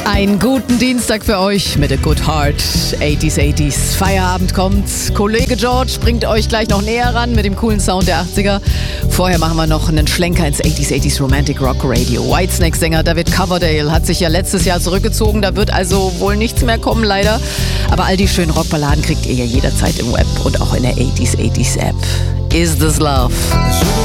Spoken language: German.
Einen guten Dienstag für euch mit A Good Heart. 80s. Feierabend kommt. Kollege George bringt euch gleich noch näher ran mit dem coolen Sound der 80er. Vorher machen wir noch einen Schlenker ins 80s Romantic Rock Radio. Whitesnake-Sänger David Coverdale hat sich ja letztes Jahr zurückgezogen. Da wird also wohl nichts mehr kommen, leider. Aber all die schönen Rockballaden kriegt ihr ja jederzeit im Web und auch in der 80s App. Is This Love?